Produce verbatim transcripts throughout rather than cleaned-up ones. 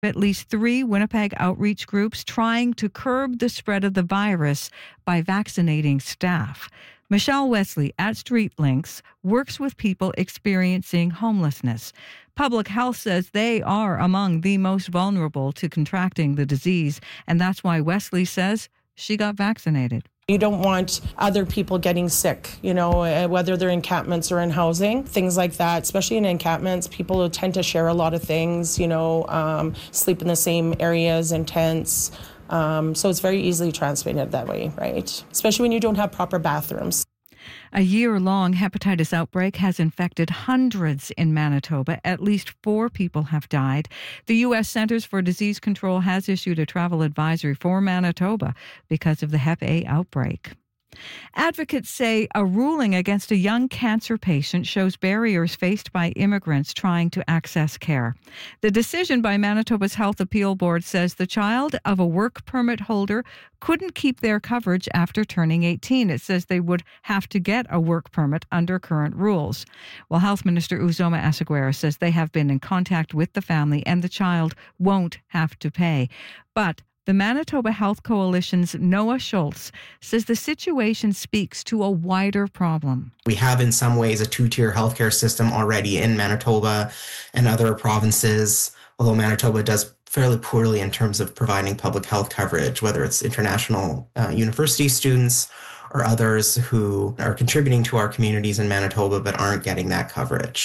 At least three Winnipeg outreach groups trying to curb the spread of the virus by vaccinating staff. Michelle Wesley at StreetLinks works with people experiencing homelessness. Public Health says they are among the most vulnerable to contracting the disease, and that's why Wesley says she got vaccinated. You don't want other people getting sick, you know, whether they're in encampments or in housing, things like that. Especially in encampments, people tend to share a lot of things, you know, um, sleep in the same areas and tents. Um, so it's very easily transmitted that way, right? Especially when you don't have proper bathrooms. A year-long hepatitis outbreak has infected hundreds in Manitoba. At least four people have died. The U S Centers for Disease Control has issued a travel advisory for Manitoba because of the Hep A outbreak. Advocates say a ruling against a young cancer patient shows barriers faced by immigrants trying to access care. The decision by Manitoba's Health Appeal Board says the child of a work permit holder couldn't keep their coverage after turning eighteen. It says they would have to get a work permit under current rules. Well, Health Minister Uzoma Asseguera says they have been in contact with the family and the child won't have to pay. But the Manitoba Health Coalition's Noah Schultz says the situation speaks to a wider problem. We have in some ways a two-tier healthcare system already in Manitoba and other provinces, although Manitoba does fairly poorly in terms of providing public health coverage, whether it's international uh, university students or others who are contributing to our communities in Manitoba but aren't getting that coverage.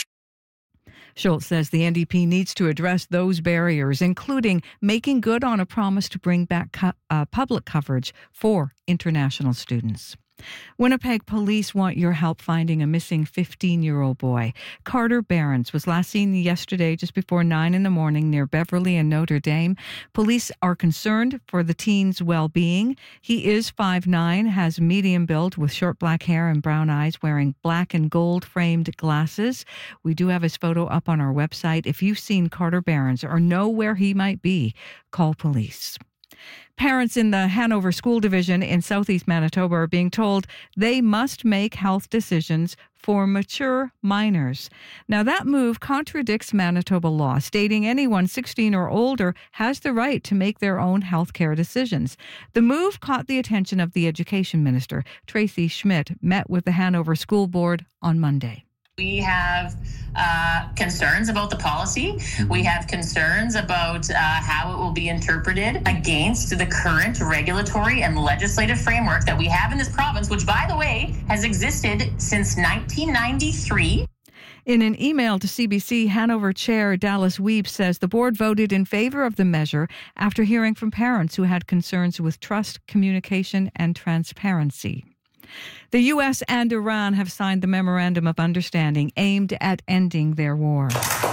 Schultz says the N D P needs to address those barriers, including making good on a promise to bring back co- uh, public coverage for international students. Winnipeg police want your help finding a missing fifteen-year-old boy. Carter Behrens was last seen yesterday just before nine in the morning near Beverly and Notre Dame. Police are concerned for the teen's well-being. He is five foot nine, has medium build with short black hair and brown eyes, wearing black and gold-framed glasses. We do have his photo up on our website. If you've seen Carter Behrens or know where he might be, call police. Parents in the Hanover School Division in southeast Manitoba are being told they must make health decisions for mature minors. Now, that move contradicts Manitoba law, stating anyone sixteen or older has the right to make their own health care decisions. The move caught the attention of the Education Minister. Tracy Schmidt met with the Hanover School Board on Monday. We have uh, concerns about the policy. We have concerns about uh, how it will be interpreted against the current regulatory and legislative framework that we have in this province, which, by the way, has existed since nineteen ninety-three. In an email to C B C, Hanover Chair Dallas Weeb says the board voted in favor of the measure after hearing from parents who had concerns with trust, communication, and transparency. The U S and Iran have signed the Memorandum of Understanding aimed at ending their war.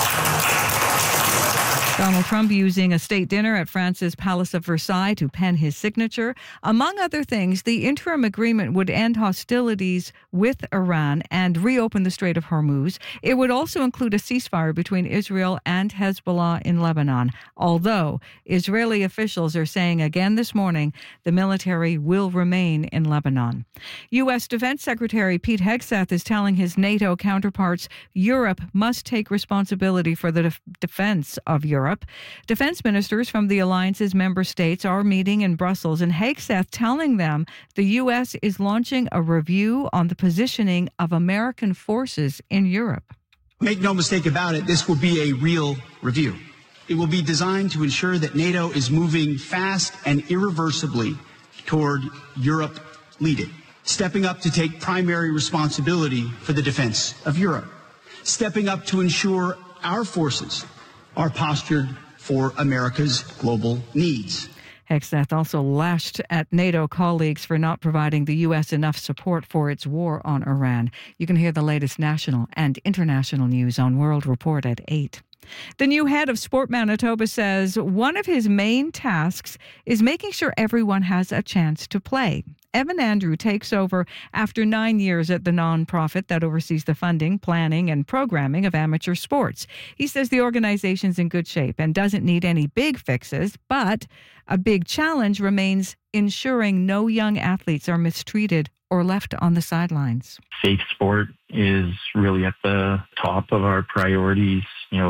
Donald Trump using a state dinner at France's Palace of Versailles to pen his signature. Among other things, the interim agreement would end hostilities with Iran and reopen the Strait of Hormuz. It would also include a ceasefire between Israel and Hezbollah in Lebanon, although Israeli officials are saying again this morning the military will remain in Lebanon. U S. Defense Secretary Pete Hegseth is telling his NATO counterparts Europe must take responsibility for the def- defense of Europe. Defense ministers from the alliance's member states are meeting in Brussels, and Hegseth telling them the U S is launching a review on the positioning of American forces in Europe. Make no mistake about it, this will be a real review. It will be designed to ensure that NATO is moving fast and irreversibly toward Europe leading, stepping up to take primary responsibility for the defense of Europe, stepping up to ensure our forces are postured for America's global needs. Hegseth also lashed at NATO colleagues for not providing the U S enough support for its war on Iran. You can hear the latest national and international news on World Report at eight. The new head of Sport Manitoba says one of his main tasks is making sure everyone has a chance to play. Evan Andrew takes over after nine years at the nonprofit that oversees the funding, planning, and programming of amateur sports. He says the organization's in good shape and doesn't need any big fixes, but a big challenge remains ensuring no young athletes are mistreated or left on the sidelines. Safe sport is really at the top of our priorities. You know,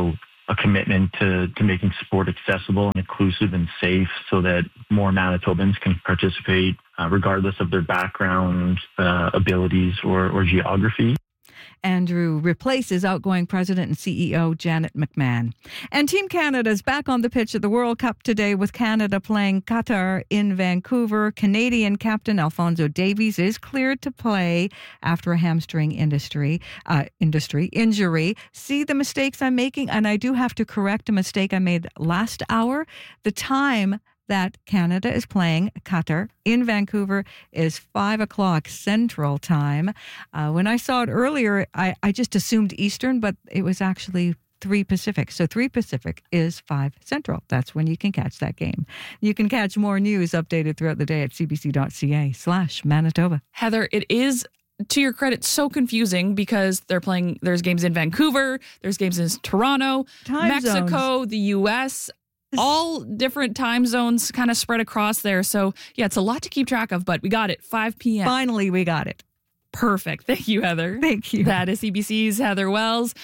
a commitment to, to making sport accessible and inclusive and safe so that more Manitobans can participate uh, regardless of their background, uh, abilities, or, or geography. Andrew replaces outgoing President and C E O Janet McMahon. And Team Canada is back on the pitch at the World Cup today with Canada playing Qatar in Vancouver. Canadian captain Alphonso Davies is cleared to play after a hamstring industry, uh, industry injury. See the mistakes I'm making? And I do have to correct a mistake I made last hour. The time that Canada is playing Qatar in Vancouver is five o'clock Central Time. Uh, when I saw it earlier, I, I just assumed Eastern, but it was actually three Pacific. So three Pacific is five Central. That's when you can catch that game. You can catch more news updated throughout the day at cbc.ca slash Manitoba. Heather, it is, to your credit, so confusing because they're playing, there's games in Vancouver, there's games in Toronto, Time Mexico, zones. the U S, all different time zones kind of spread across there. So, yeah, it's a lot to keep track of, but we got it. five p.m. Finally, we got it. Perfect. Thank you, Heather. Thank you. That is C B C's Heather Wells.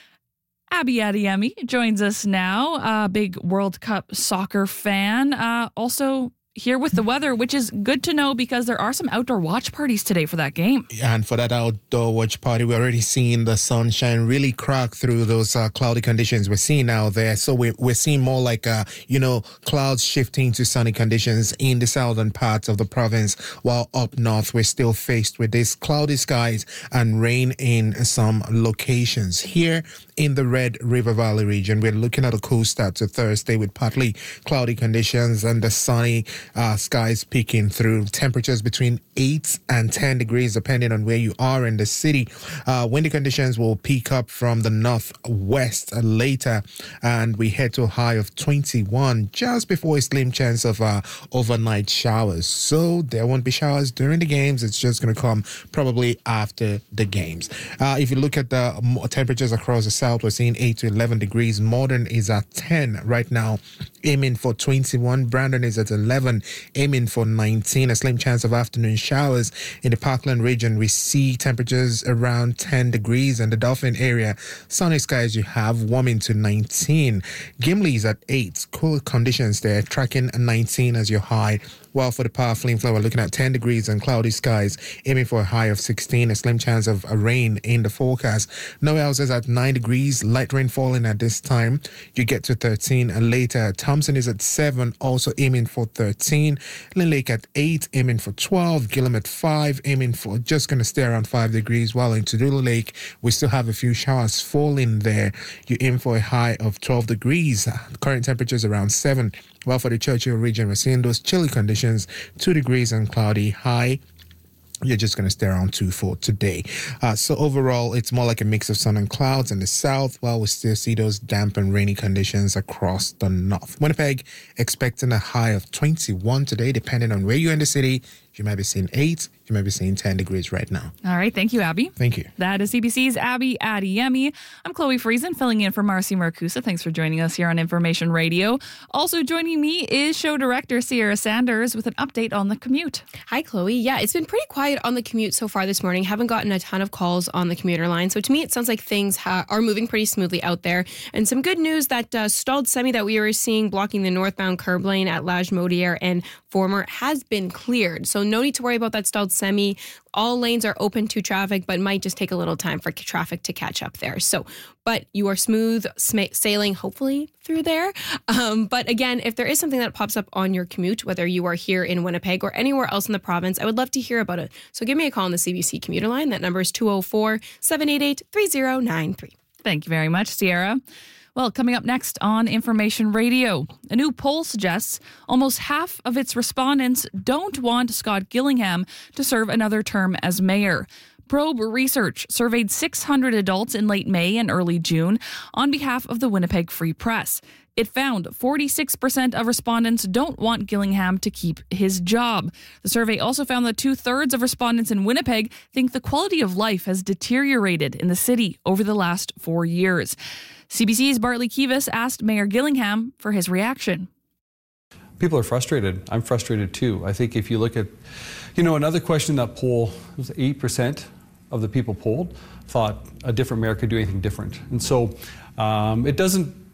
Abby Adeyemi joins us now, a big World Cup soccer fan. Uh, also here with the weather, which is good to know because there are some outdoor watch parties today for that game. And for that outdoor watch party, we're already seeing the sunshine really crack through those uh, cloudy conditions we're seeing out there. So we're, we're seeing more like, uh, you know, clouds shifting to sunny conditions in the southern parts of the province, while up north, we're still faced with these cloudy skies and rain in some locations. Here in the Red River Valley region, we're looking at a cool start to Thursday with partly cloudy conditions and the sunny Uh, skies peeking through. Temperatures between eight and ten degrees depending on where you are in the city. Uh, windy conditions will peak up from the northwest later, and we head to a high of twenty-one just before a slim chance of uh, overnight showers. So there won't be showers during the games. It's just going to come probably after the games. Uh, if you look at the temperatures across the south, we're seeing eight to eleven degrees. Morden is at ten right now, aiming for twenty-one. Brandon is at eleven, aiming for nineteen. A slim chance of afternoon showers. In the Parkland region, we see temperatures around ten degrees, and the Dauphin area, sunny skies you have, warming to nineteen. Gimli is at eight, cool conditions there, tracking nineteen as your high. While for the Power Flame Flow, we're looking at ten degrees and cloudy skies, aiming for a high of sixteen, a slim chance of rain in the forecast. Noel's is at nine degrees, light rain falling at this time. You get to thirteen and later. Thompson is at seven, also aiming for thirteen. Lynn Lake at eight, aiming for twelve. Gillam at five, aiming for just going to stay around five degrees. While in Tudula Lake, we still have a few showers falling there. You aim for a high of twelve degrees. Current temperatures around seven. Well, for the Churchill region, we're seeing those chilly conditions, two degrees and cloudy, high. You're just going to stay around two for today. Uh, so overall, it's more like a mix of sun and clouds in the south, while we still see those damp and rainy conditions across the north. Winnipeg expecting a high of twenty-one today, depending on where you're in the city. You might be seeing eight, you might be seeing ten degrees right now. All right. Thank you, Abby. Thank you. That is C B C's Abby Adeyemi. I'm Chloe Friesen, filling in for Marcy Marcusa. Thanks for joining us here on Information Radio. Also joining me is show director Sierra Sanders with an update on the commute. Hi, Chloe. Yeah, it's been pretty quiet on the commute so far this morning. Haven't gotten a ton of calls on the commuter line. So to me, it sounds like things ha- are moving pretty smoothly out there. And some good news, that uh, stalled semi that we were seeing blocking the northbound curb lane at Lage-Modière and Former has been cleared. So no need to worry about that stalled semi. All lanes are open to traffic, but might just take a little time for traffic to catch up there. So, but you are smooth sm- sailing, hopefully, through there. Um, but again, if there is something that pops up on your commute, whether you are here in Winnipeg or anywhere else in the province, I would love to hear about it. So give me a call on the C B C commuter line. That number is two oh four, seven eight eight, three oh nine three. Thank you very much, Sierra. Well, coming up next on Information Radio, a new poll suggests almost half of its respondents don't want Scott Gillingham to serve another term as mayor. Probe Research surveyed six hundred adults in late May and early June on behalf of the Winnipeg Free Press. It found forty-six percent of respondents don't want Gillingham to keep his job. The survey also found that two-thirds of respondents in Winnipeg think the quality of life has deteriorated in the city over the last four years. C B C's Bartley Kivas asked Mayor Gillingham for his reaction. People are frustrated. I'm frustrated too. I think if you look at, you know, another question in that poll, it was eight percent of the people polled thought a different mayor could do anything different. And so um, it doesn't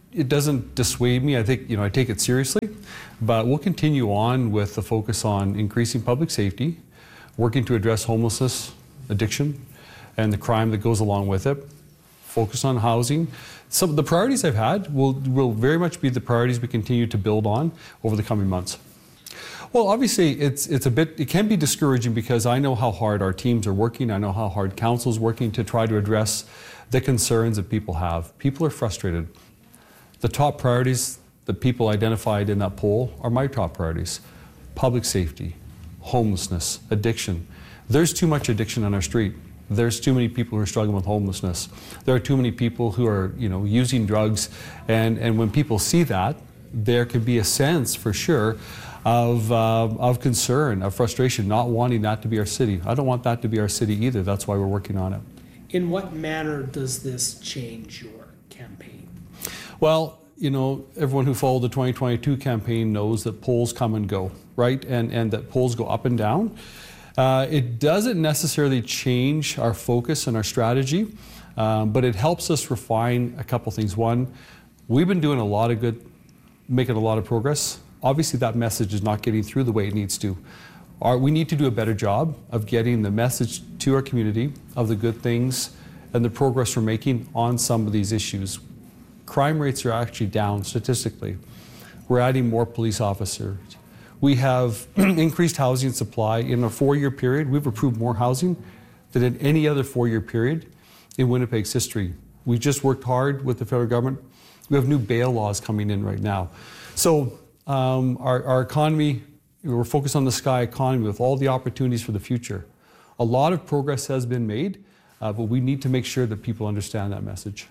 it doesn't dissuade me. I think, you know, I take it seriously, but we'll continue on with the focus on increasing public safety, working to address homelessness, addiction, and the crime that goes along with it, focus on housing. Some of the priorities I've had will, will very much be the priorities we continue to build on over the coming months. Well, obviously, it's it's a bit, it can be discouraging because I know how hard our teams are working. I know how hard council's working to try to address the concerns that people have. People are frustrated. The top priorities that people identified in that poll are my top priorities. Public safety, homelessness, addiction. There's too much addiction on our street. There's too many people who are struggling with homelessness. There are too many people who are, you know, using drugs. And, and when people see that, there can be a sense, for sure, of, uh, of concern, of frustration, not wanting that to be our city. I don't want that to be our city either. That's why we're working on it. In what manner does this change your campaign? Well, you know, everyone who followed the twenty twenty-two campaign knows that polls come and go, right? And, and that polls go up and down. Uh, it doesn't necessarily change our focus and our strategy, um, but it helps us refine a couple things. One, we've been doing a lot of good, making a lot of progress. Obviously, that message is not getting through the way it needs to. Our, we need to do a better job of getting the message to our community of the good things and the progress we're making on some of these issues. Crime rates are actually down statistically. We're adding more police officers. We have increased housing supply. In a four-year period, we've approved more housing than in any other four-year period in Winnipeg's history. We've just worked hard with the federal government. We have new bail laws coming in right now. So um, our, our economy, we're focused on the sky economy with all the opportunities for the future. A lot of progress has been made, uh, but we need to make sure that people understand that message.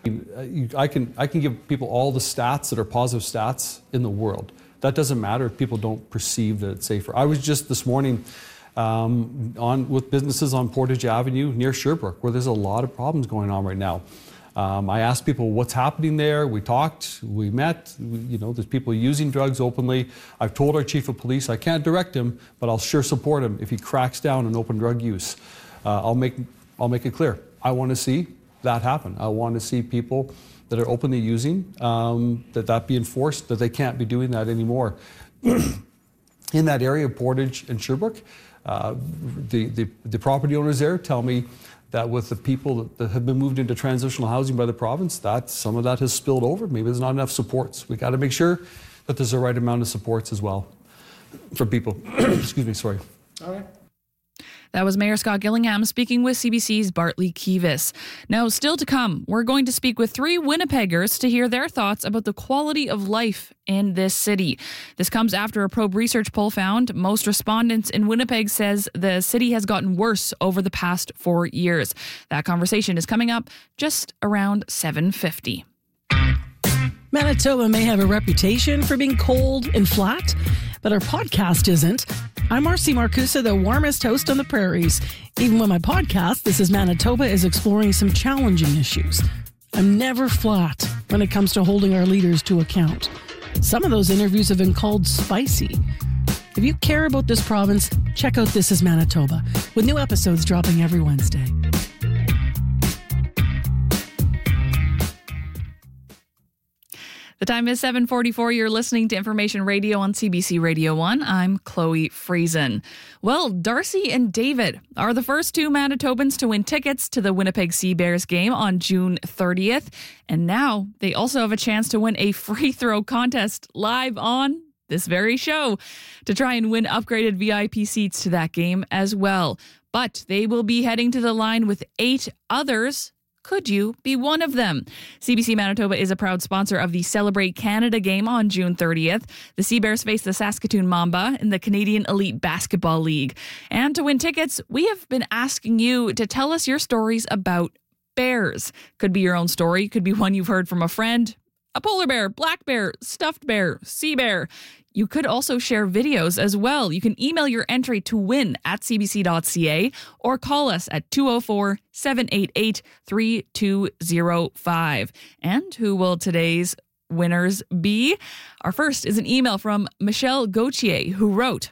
I can, I can give people all the stats that are positive stats in the world. That doesn't matter if people don't perceive that it's safer. I was just this morning um, on with businesses on Portage Avenue near Sherbrooke, where there's a lot of problems going on right now. Um, I asked people what's happening there. We talked, we met, we, you know, there's people using drugs openly. I've told our chief of police I can't direct him, but I'll sure support him if he cracks down on open drug use. Uh, I'll make, I'll make it clear. I want to see that happen. I want to see people that are openly using, um, that that be enforced, that they can't be doing that anymore. In that area of Portage and Sherbrooke, uh, the, the, the property owners there tell me that with the people that, that have been moved into transitional housing by the province, that some of that has spilled over. Maybe there's not enough supports. We got to make sure that there's the right amount of supports as well for people. Excuse me, sorry. All right. That was Mayor Scott Gillingham speaking with C B C's Bartley Kives. Now, still to come, we're going to speak with three Winnipeggers to hear their thoughts about the quality of life in this city. This comes after a Probe Research poll found most respondents in Winnipeg says the city has gotten worse over the past four years. That conversation is coming up just around seven fifty. Manitoba may have a reputation for being cold and flat, but our podcast isn't. I'm Marcy Marcusa, the warmest host on the prairies. Even with my podcast, This is Manitoba, is exploring some challenging issues. I'm never flat when it comes to holding our leaders to account. Some of those interviews have been called spicy. If you care about this province, check out This is Manitoba, with new episodes dropping every Wednesday. The time is seven forty-four. You're listening to Information Radio on C B C Radio one. I'm Chloe Friesen. Well, Darcy and David are the first two Manitobans to win tickets to the Winnipeg Sea Bears game on June thirtieth. And now they also have a chance to win a free throw contest live on this very show to try and win upgraded V I P seats to that game as well. But they will be heading to the line with eight others. Could you be one of them? C B C Manitoba is a proud sponsor of the Celebrate Canada game on June thirtieth. The Sea Bears face the Saskatoon Mamba in the Canadian Elite Basketball League. And to win tickets, we have been asking you to tell us your stories about bears. Could be your own story, could be one you've heard from a friend, a polar bear, black bear, stuffed bear, sea bear. You could also share videos as well. You can email your entry to win at c b c dot c a or call us at two oh four, seven eight eight, three two oh five. And who will today's winners be? Our first is an email from Michelle Gauthier, who wrote,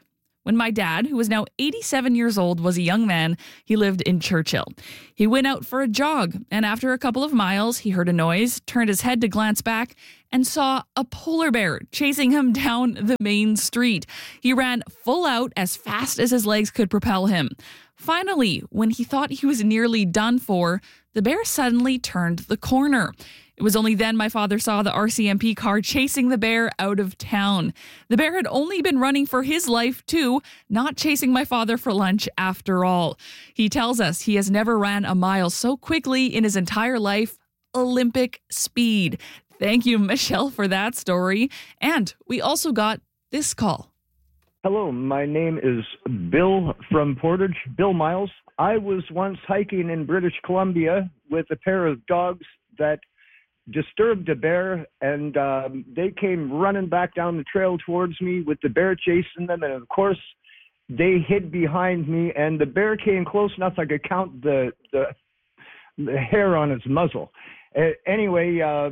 when my dad, who was now eighty-seven years old, was a young man. He lived in Churchill. He went out for a jog, and after a couple of miles, he heard a noise, turned his head to glance back, and saw a polar bear chasing him down the main street. He ran full out as fast as his legs could propel him. Finally, when he thought he was nearly done for, the bear suddenly turned the corner. It was only then my father saw the R C M P car chasing the bear out of town. The bear had only been running for his life, too, not chasing my father for lunch after all. He tells us he has never ran a mile so quickly in his entire life. Olympic speed. Thank you, Michelle, for that story. And we also got this call. Hello, my name is Bill from Portage, Bill Miles. I was once hiking in British Columbia with a pair of dogs that disturbed a bear, and um, they came running back down the trail towards me with the bear chasing them, and of course they hid behind me, and the bear came close enough I could count the the, the hair on its muzzle. Uh, anyway, uh,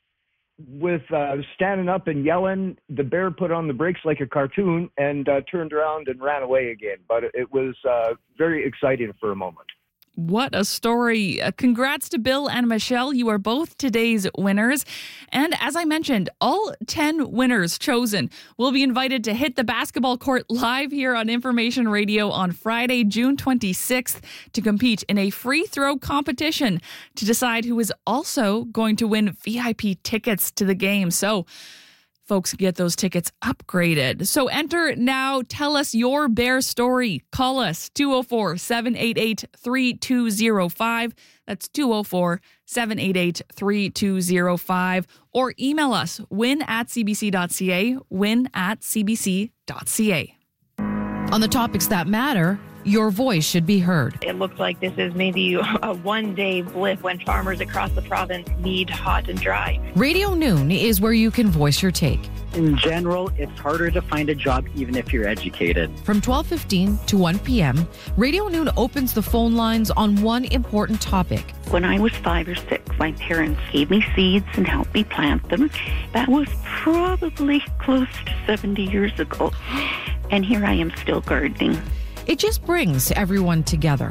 with uh, standing up and yelling, the bear put on the brakes like a cartoon and uh, turned around and ran away again, but it was uh, very exciting for a moment. What a story. Uh, congrats to Bill and Michelle. You are both today's winners. And as I mentioned, all ten winners chosen will be invited to hit the basketball court live here on Information Radio on Friday, June twenty-sixth, to compete in a free throw competition to decide who is also going to win V I P tickets to the game. So folks, get those tickets upgraded. So enter now. Tell us your bear story. Call us two oh four, seven eight eight, three two oh five. That's two oh four, seven eight eight, three two oh five. Or email us, win at c b c dot c a, win at c b c dot c a. On the topics that matter, your voice should be heard. It looks like this is maybe a one-day blip when farmers across the province need hot and dry. Radio Noon is where you can voice your take. In general, it's harder to find a job even if you're educated. From twelve fifteen to one p.m., Radio Noon opens the phone lines on one important topic. When I was five or six, my parents gave me seeds and helped me plant them. That was probably close to seventy years ago. And here I am still gardening. It just brings everyone together.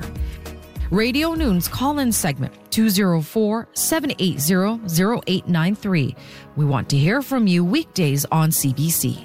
Radio Noon's call-in segment, two oh four, seven eight zero, zero eight nine three. We want to hear from you weekdays on C B C.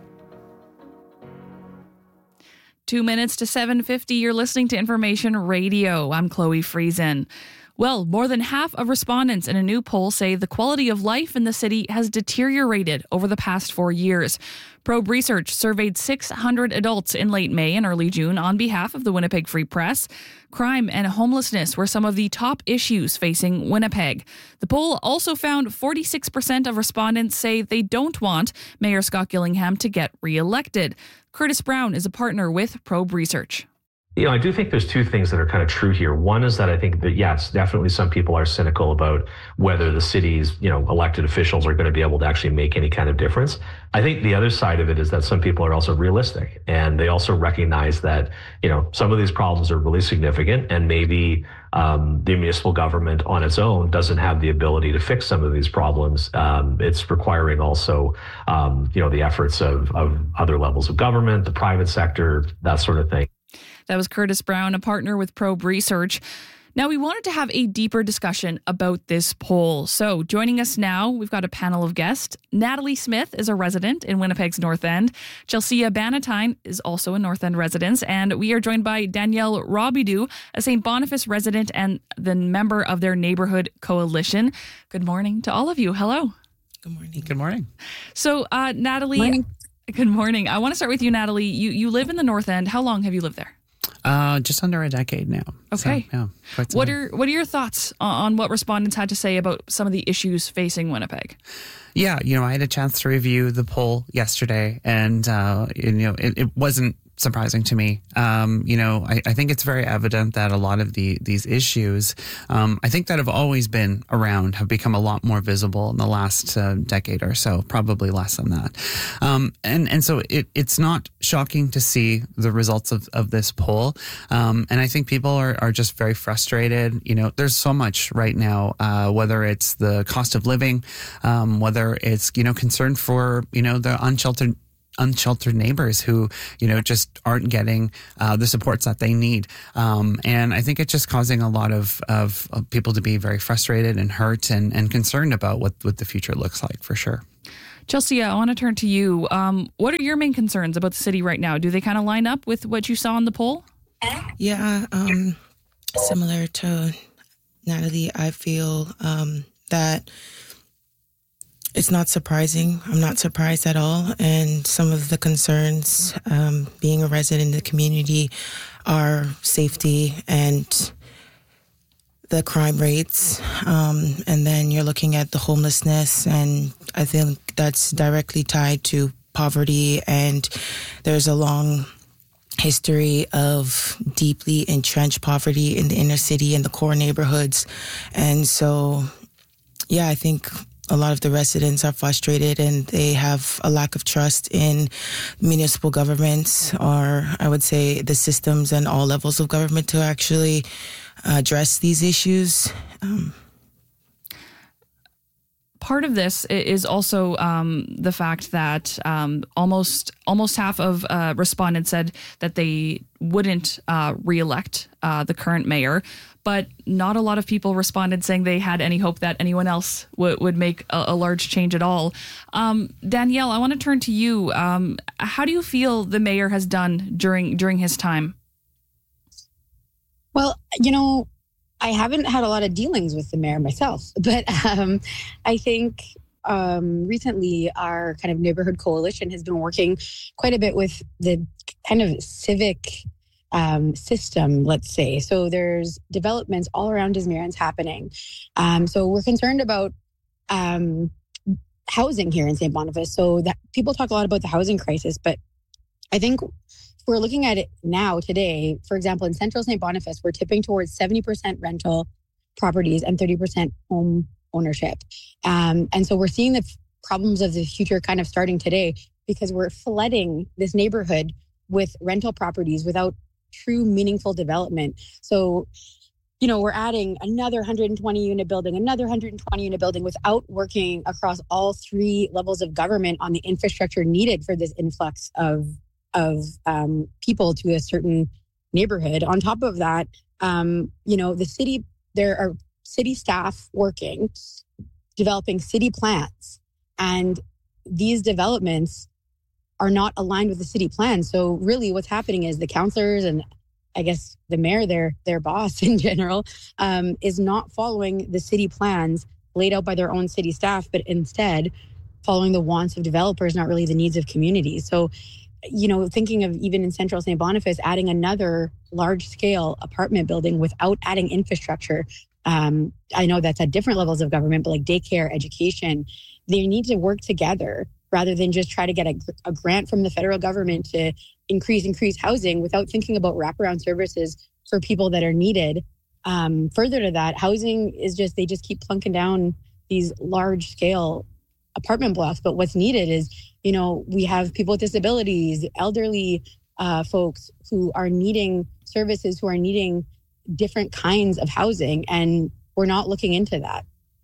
Two minutes to seven fifty. You're listening to Information Radio. I'm Chloe Friesen. Well, more than half of respondents in a new poll say the quality of life in the city has deteriorated over the past four years. Probe Research surveyed six hundred adults in late May and early June on behalf of the Winnipeg Free Press. Crime and homelessness were some of the top issues facing Winnipeg. The poll also found forty-six percent of respondents say they don't want Mayor Scott Gillingham to get re-elected. Curtis Brown is a partner with Probe Research. You know, I do think there's two things that are kind of true here. One is that I think that, yes, definitely some people are cynical about whether the city's, you know, elected officials are going to be able to actually make any kind of difference. I think the other side of it is that some people are also realistic, and they also recognize that, you know, some of these problems are really significant, and maybe um, the municipal government on its own doesn't have the ability to fix some of these problems. Um, it's requiring also, um, you know, the efforts of, of other levels of government, the private sector, that sort of thing. That was Curtis Brown, a partner with Probe Research. Now, we wanted to have a deeper discussion about this poll. So joining us now, we've got a panel of guests. Natalie Smith is a resident in Winnipeg's North End. Chelsea Bannatyne is also a North End resident. And we are joined by Danielle Robidoux, a Saint Boniface resident and the member of their neighborhood coalition. Good morning to all of you. Hello. Good morning. Good morning. So, uh, Natalie, morning. Good morning. I want to start with you, Natalie. You, you live in the North End. How long have you lived there? Uh, just under a decade now. Okay. So, yeah, quite some what time. are what are your thoughts on what respondents had to say about some of the issues facing Winnipeg? Yeah, you know, I had a chance to review the poll yesterday, and uh, you know, it, it wasn't surprising to me. Um, you know, I, I think it's very evident that a lot of the these issues, um, I think that have always been around, have become a lot more visible in the last uh, decade or so, probably less than that. Um, and and so it it's not shocking to see the results of, of this poll. Um, and I think people are, are just very frustrated. You know, there's so much right now, uh, whether it's the cost of living, um, whether it's, you know, concern for, you know, the unsheltered unsheltered neighbors who, you know, just aren't getting uh, the supports that they need. Um, and I think it's just causing a lot of, of, of people to be very frustrated and hurt and, and concerned about what, what the future looks like, for sure. Chelsea, I want to turn to you. Um, what are your main concerns about the city right now? Do they kind of line up with what you saw in the poll? Yeah, um, similar to Natalie, I feel um, that it's not surprising. I'm not surprised at all. And some of the concerns, um, being a resident in the community, are safety and the crime rates. Um, and then you're looking at the homelessness. And I think that's directly tied to poverty. And there's a long history of deeply entrenched poverty in the inner city and the core neighborhoods. And so, yeah, I think a lot of the residents are frustrated and they have a lack of trust in municipal governments, or I would say the systems and all levels of government to actually address these issues. Um, Part of this is also um, the fact that um, almost almost half of uh, respondents said that they wouldn't uh, re-elect uh, the current mayor, but not a lot of people responded saying they had any hope that anyone else w- would make a, a large change at all. Um, Danielle, I want to turn to you. Um, how do you feel the mayor has done during during his time? Well, you know, I haven't had a lot of dealings with the mayor myself, but um, I think um, recently our kind of neighborhood coalition has been working quite a bit with the kind of civic um, system, let's say. So there's developments all around Desmarais happening. Um, so we're concerned about um, housing here in Saint Boniface. So that people talk a lot about the housing crisis, but I think we're looking at it now today. For example, in Central Saint Boniface, we're tipping towards seventy percent rental properties and thirty percent home ownership. Um, and so we're seeing the problems of the future kind of starting today because we're flooding this neighborhood with rental properties without true meaningful development. So, you know, we're adding another one hundred twenty unit building, another one hundred twenty unit building without working across all three levels of government on the infrastructure needed for this influx of of um, people to a certain neighborhood. On top of that, um, you know, the city, there are city staff working, developing city plans, and these developments are not aligned with the city plan. So really what's happening is the councillors and I guess the mayor, their, their boss in general, um, is not following the city plans laid out by their own city staff, but instead following the wants of developers, not really the needs of communities. So, you know, thinking of even in Central Saint Boniface, adding another large-scale apartment building without adding infrastructure. Um, I know that's at different levels of government, but like daycare, education, they need to work together rather than just try to get a, a grant from the federal government to increase, increase housing without thinking about wraparound services for people that are needed. Um, further to that, housing is just, they just keep plunking down these large-scale apartment blocks. But what's needed is, you know, we have people with disabilities, elderly uh, folks who are needing services, who are needing different kinds of housing, and we're not looking into that.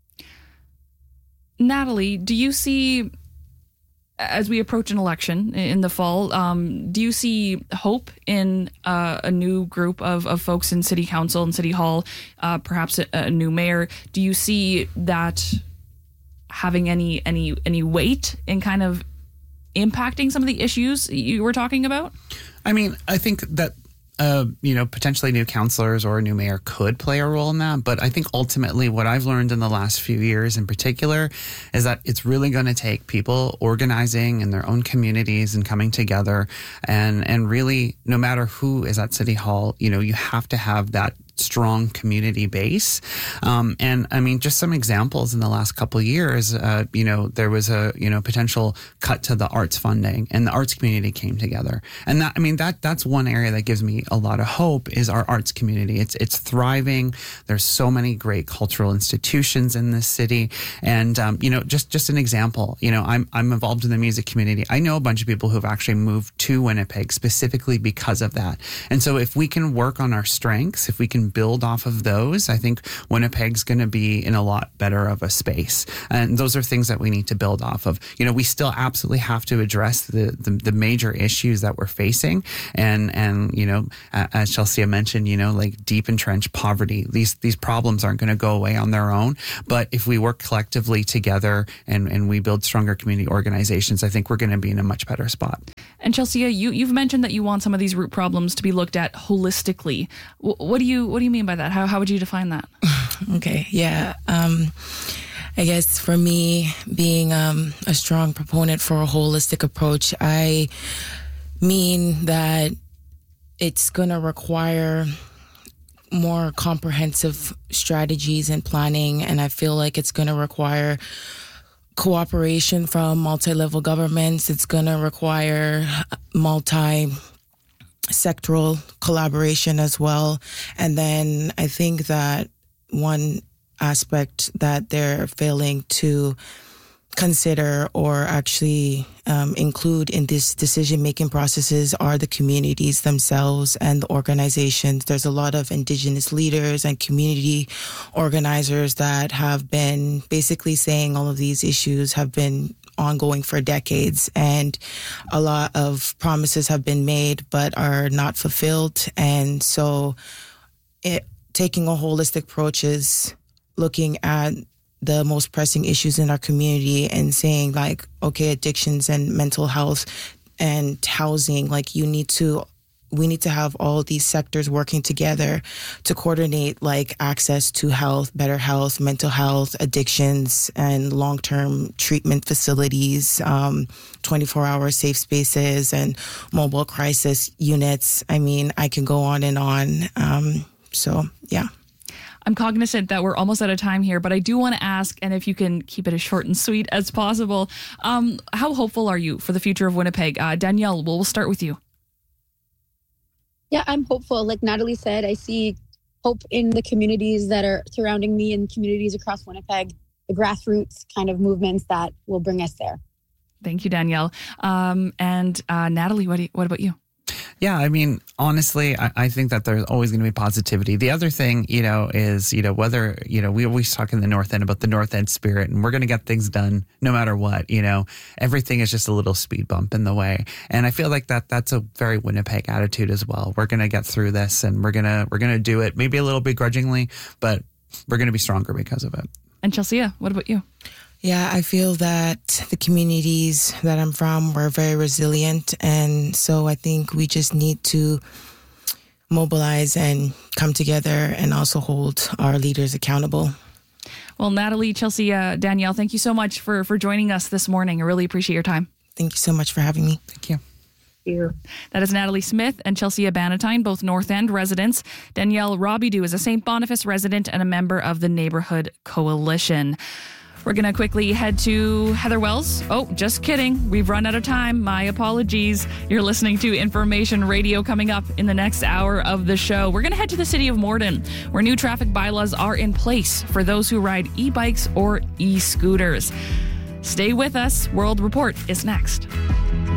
Natalie, do you see, as we approach an election in the fall, um, do you see hope in uh, a new group of, of folks in City Council and City Hall, uh, perhaps a, a new mayor? Do you see that having any any any weight in kind of impacting some of the issues you were talking about? I mean, I think that Uh, you know, potentially new councillors or a new mayor could play a role in that. But I think ultimately what I've learned in the last few years in particular is that it's really going to take people organizing in their own communities and coming together. And, and really, no matter who is at City Hall, you know, you have to have that strong community base. Um, and I mean, just some examples in the last couple of years, uh, you know, there was a, you know, potential cut to the arts funding and the arts community came together. And that, I mean, that, that's one area that gives me a lot of hope is our arts community. It's, it's thriving. There's so many great cultural institutions in this city. And, um, you know, just, just an example, you know, I'm, I'm involved in the music community. I know a bunch of people who've actually moved to Winnipeg specifically because of that. And so if we can work on our strengths, if we can can build off of those, I think Winnipeg's going to be in a lot better of a space. And those are things that we need to build off of. You know, we still absolutely have to address the, the, the major issues that we're facing. And, and, you know, as Chelsea mentioned, you know, like deep entrenched poverty, these, these problems aren't going to go away on their own. But if we work collectively together and, and we build stronger community organizations, I think we're going to be in a much better spot. And Chelsea, you, you've mentioned that you want some of these root problems to be looked at holistically. What do you, what do you mean by that? How, how would you define that? Okay. Yeah. Um, I guess for me, being um, a strong proponent for a holistic approach, I mean that it's going to require more comprehensive strategies and planning, and I feel like it's going to require cooperation from multi-level governments. It's going to require multi-sectoral collaboration as well. And then I think that one aspect that they're failing to consider or actually um, include in these decision-making processes are the communities themselves and the organizations. There's a lot of Indigenous leaders and community organizers that have been basically saying all of these issues have been ongoing for decades, and a lot of promises have been made but are not fulfilled. And so it, taking a holistic approach is looking at the most pressing issues in our community and saying like, okay, addictions and mental health and housing, like you need to, we need to have all these sectors working together to coordinate like access to health, better health, mental health, addictions, and long-term treatment facilities, um, twenty-four hour safe spaces and mobile crisis units. I mean, I can go on and on. Um, so, yeah. I'm cognizant that we're almost out of time here, but I do want to ask, and if you can keep it as short and sweet as possible, um, how hopeful are you for the future of Winnipeg? Uh, Danielle, we'll, we'll start with you. Yeah, I'm hopeful. Like Natalie said, I see hope in the communities that are surrounding me and communities across Winnipeg, the grassroots kind of movements that will bring us there. Thank you, Danielle. Um, and uh, Natalie, what, do you, what about you? Yeah, I mean, honestly, I, I think that there's always going to be positivity. The other thing, you know, is, you know, whether, you know, we always talk in the North End about the North End spirit, and we're going to get things done no matter what, you know, everything is just a little speed bump in the way. And I feel like that that's a very Winnipeg attitude as well. We're going to get through this, and we're going to, we're going to do it maybe a little begrudgingly, but we're going to be stronger because of it. And Chelsea, what about you? Yeah, I feel that the communities that I'm from were very resilient. And so I think we just need to mobilize and come together and also hold our leaders accountable. Well, Natalie, Chelsea, uh, Danielle, thank you so much for, for joining us this morning. I really appreciate your time. Thank you so much for having me. Thank you. You. That is Natalie Smith and Chelsea Bannatyne, both North End residents. Danielle Robidoux is a Saint Boniface resident and a member of the Neighborhood Coalition. We're going to quickly head to Heather Wells. Oh, just kidding. We've run out of time. My apologies. You're listening to Information Radio. Coming up in the next hour of the show, we're going to head to the city of Morden, where new traffic bylaws are in place for those who ride e-bikes or e-scooters. Stay with us. World Report is next.